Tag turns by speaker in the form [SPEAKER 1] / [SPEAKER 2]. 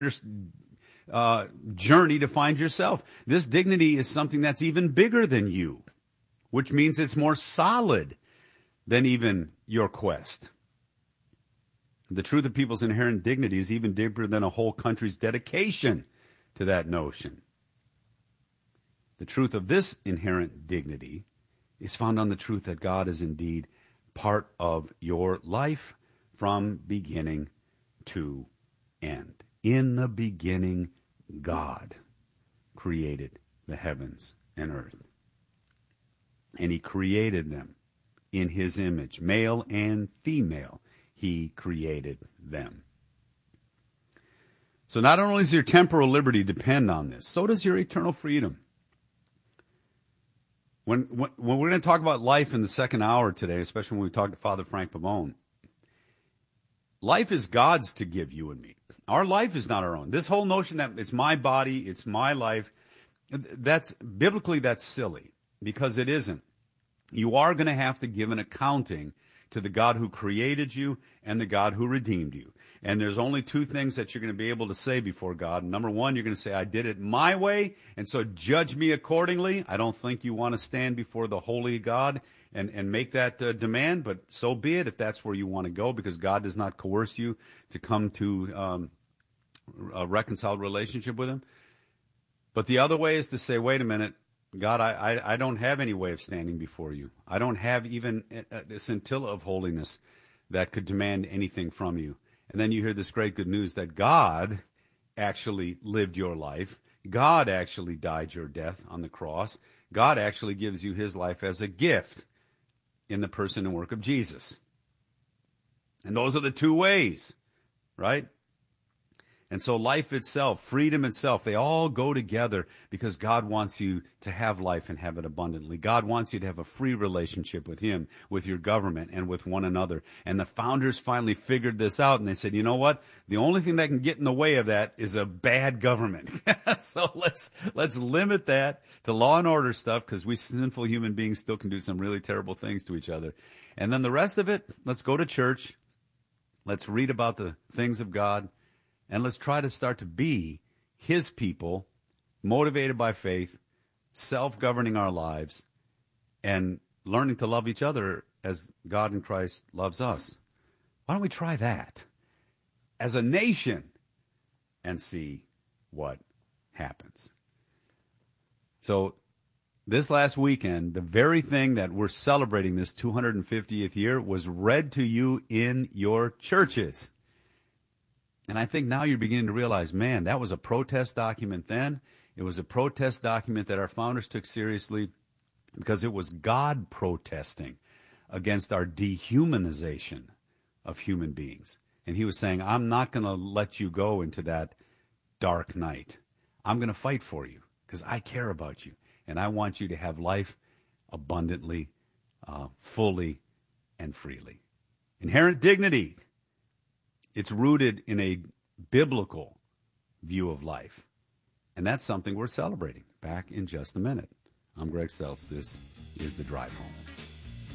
[SPEAKER 1] journey to find yourself. This dignity is something that's even bigger than you, which means it's more solid than even your quest. The truth of people's inherent dignity is even deeper than a whole country's dedication to that notion. The truth of this inherent dignity is found on the truth that God is indeed part of your life from beginning to end. In the beginning, God created the heavens and earth. And he created them in his image. Male and female, he created them. So not only does your temporal liberty depend on this, so does your eternal freedom. When we're going to talk about life in the second hour today, especially when we talk to Father Frank Pavone, life is God's to give you and me. Our life is not our own. This whole notion that it's my body, it's my life, that's biblically that's silly, because it isn't. You are going to have to give an accounting to the God who created you and the God who redeemed you. And there's only two things that you're going to be able to say before God. Number one, you're going to say, I did it my way, and so judge me accordingly. I don't think you want to stand before the holy God and make that demand, but so be it if that's where you want to go, because God does not coerce you to come to a reconciled relationship with him. But the other way is to say, wait a minute, God, I don't have any way of standing before you. I don't have even a scintilla of holiness that could demand anything from you. And then you hear this great good news that God actually lived your life. God actually died your death on the cross. God actually gives you his life as a gift in the person and work of Jesus. And those are the two ways, right? And so life itself, freedom itself, they all go together because God wants you to have life and have it abundantly. God wants you to have a free relationship with him, with your government, and with one another. And the founders finally figured this out, and they said, you know what? The only thing that can get in the way of that is a bad government. So let's limit that to law and order stuff, because we sinful human beings still can do some really terrible things to each other. And then the rest of it, let's go to church. Let's read about the things of God. And let's try to start to be his people, motivated by faith, self-governing our lives, and learning to love each other as God in Christ loves us. Why don't we try that as a nation and see what happens? So this last weekend, the very thing that we're celebrating this 250th year was read to you in your churches. And I think now you're beginning to realize, man, that was a protest document then. It was a protest document that our founders took seriously because it was God protesting against our dehumanization of human beings. And he was saying, I'm not going to let you go into that dark night. I'm going to fight for you because I care about you. And I want you to have life abundantly, fully, and freely. Inherent dignity. It's rooted in a biblical view of life. And that's something we're celebrating. Back in just a minute. I'm Greg Seltz. This is The Drive Home.